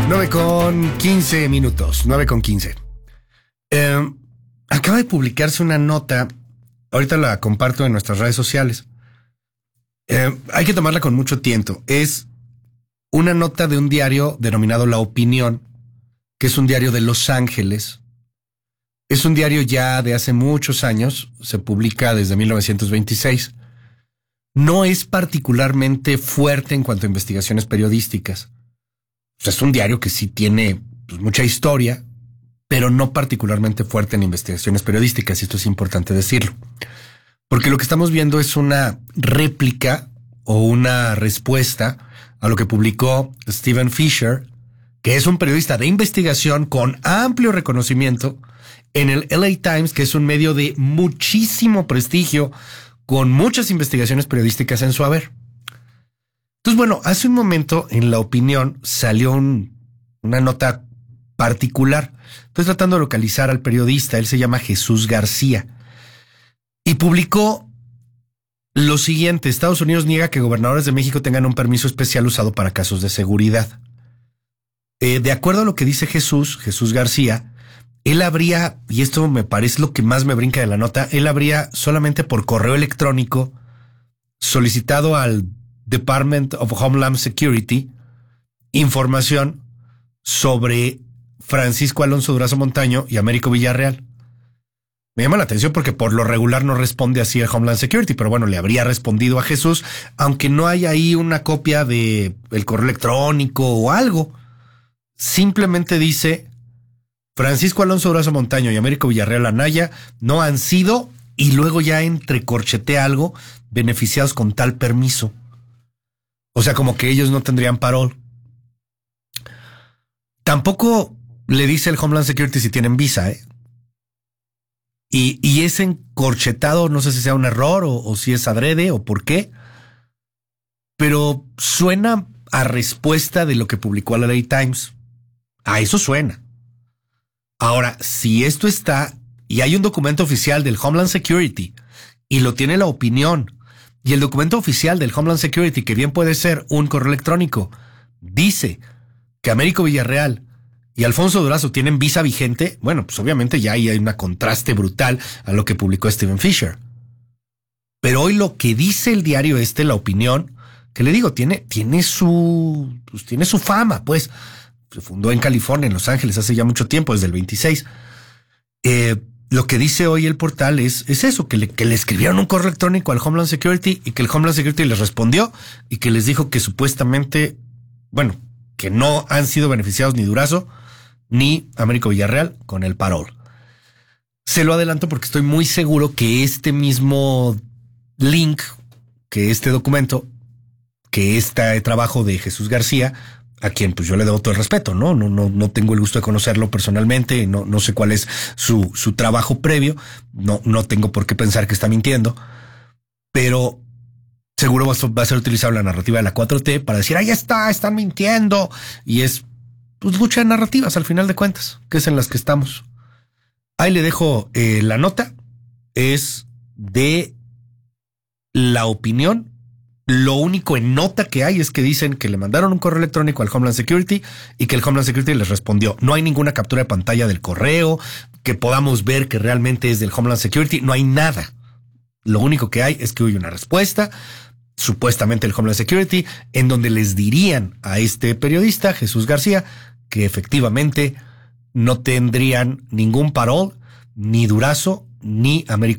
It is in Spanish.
9:15, 9:15. Acaba de publicarse una nota, ahorita la comparto en nuestras redes sociales. Hay que tomarla con mucho tiento. Es una nota de un diario denominado La Opinión, que es un diario de Los Ángeles. Es un diario ya de hace muchos años, se publica desde 1926. No es particularmente fuerte en cuanto a investigaciones periodísticas. O sea, es un diario que sí tiene mucha historia, pero no particularmente fuerte en investigaciones periodísticas, y esto es importante decirlo. Porque lo que estamos viendo es una réplica o una respuesta a lo que publicó Steven Fisher, que es un periodista de investigación con amplio reconocimiento en el LA Times, que es un medio de muchísimo prestigio, con muchas investigaciones periodísticas en su haber. Entonces, bueno, hace un momento en La Opinión salió una nota particular. Estoy tratando de localizar al periodista, él se llama Jesús García, y publicó lo siguiente: Estados Unidos niega que gobernadores de México tengan un permiso especial usado para casos de seguridad. De acuerdo a lo que dice Jesús García, él habría, y esto me parece lo que más me brinca de la nota, él habría solamente por correo electrónico solicitado al Department of Homeland Security información sobre Francisco Alonso Durazo Montaño y Américo Villarreal. Me llama la atención porque por lo regular no responde así el Homeland Security, pero bueno, le habría respondido a Jesús, aunque no hay ahí una copia de el correo electrónico o algo. Simplemente dice: Francisco Alonso Durazo Montaño y Américo Villarreal Anaya no han sido, y luego ya entrecorchetea algo, beneficiados con tal permiso. O sea, como que ellos no tendrían parol. Tampoco le dice el Homeland Security si tienen visa, ¿eh? Y ese encorchetado, no sé si sea un error o si es adrede o por qué, pero suena a respuesta de lo que publicó la LA Times. A eso suena. Ahora, si esto está, y hay un documento oficial del Homeland Security, y lo tiene La Opinión, y el documento oficial del Homeland Security, que bien puede ser un correo electrónico, dice que Américo Villarreal y Alfonso Durazo tienen visa vigente, bueno, pues obviamente ya ahí hay un contraste brutal a lo que publicó Steven Fisher. Pero hoy lo que dice el diario La Opinión, que le digo, tiene su fama, pues. Se fundó en California, en Los Ángeles, hace ya mucho tiempo, desde el 26. Lo que dice hoy el portal es eso, que le escribieron un correo electrónico al Homeland Security y que el Homeland Security les respondió y que les dijo que supuestamente, bueno, que no han sido beneficiados ni Durazo ni Américo Villarreal con el parol. Se lo adelanto porque estoy muy seguro que este mismo link, que este documento, que este trabajo de Jesús García, a quien pues yo le debo todo el respeto, no tengo el gusto de conocerlo personalmente, no sé cuál es su trabajo previo, no tengo por qué pensar que está mintiendo, pero seguro va a ser utilizado la narrativa de la 4T para decir: ahí están mintiendo, y es pues lucha de narrativas al final de cuentas, que es en las que estamos. Ahí le dejo la nota, es de La Opinión. Lo único en nota que hay es que dicen que le mandaron un correo electrónico al Homeland Security y que el Homeland Security les respondió. No hay ninguna captura de pantalla del correo que podamos ver que realmente es del Homeland Security. No hay nada. Lo único que hay es que hubo una respuesta, supuestamente el Homeland Security, en donde les dirían a este periodista, Jesús García, que efectivamente no tendrían ningún parol, ni Durazo, ni Américo